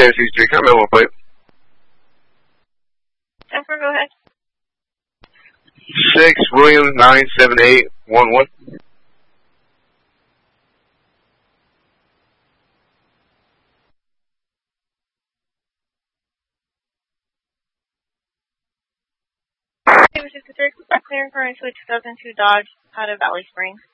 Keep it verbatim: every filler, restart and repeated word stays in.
J C Street, come in one plate. Jennifer, go ahead. Six Williams nine seven eight one one. Clearing car into a two thousand two Dodge out of Valley Springs.